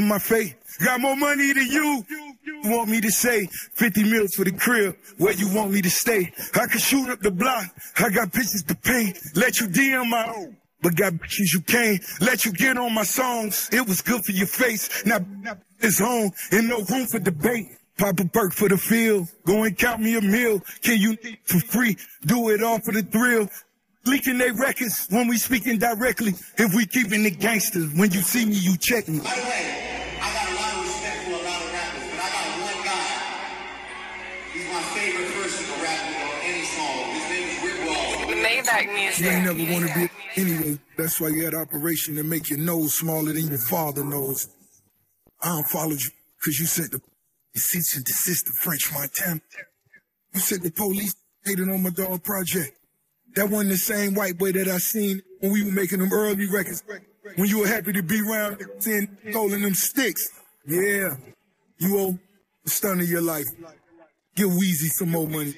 my face. Got more money than you. Want me to say 50 mils for the crib, where you want me to stay. I can shoot up the block, I got pictures to paint. Let you DM my own, but got bitches you can't. Let you get on my songs, it was good for your face. Now it's home, and no room for debate. Pop a perk for the field, go and count me a meal. Can you for free, do it all for the thrill. Leaking they records when we speaking directly. If we keeping it gangsters, when you see me, you check me. By the way, I got a lot of respect for a lot of rappers, but I got one guy. He's my favorite person to rap with on any song. His name is Rick Ross. Maybach music. You ain't never want to be anyway. That's why you had operation to make your nose smaller than your father knows. I don't follow you because you sent the cease and desist to French Montana. You said the police hated on my dog project. That wasn't the same white boy that I seen when we were making them early records. When you were happy to be around and holding them sticks. Yeah, you owe the stun of your life. Give Weezy some more money.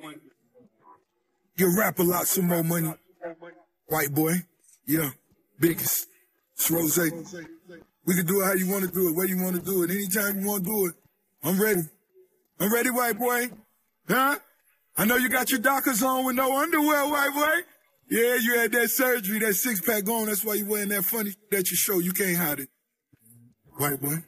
Give Rap a Lot some more money. White boy, yeah, biggest. It's Rose. We can do it how you want to do it, where you want to do it, anytime you want to do it. I'm ready. I'm ready, white boy. Huh? I know you got your Dockers on with no underwear, white boy. Yeah, you had that surgery, that six-pack on. That's why you wearing that funny that you show. You can't hide it. White boy.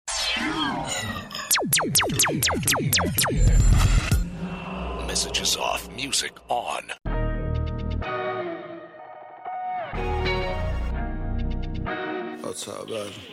Messages off, music on. I'll talk about it.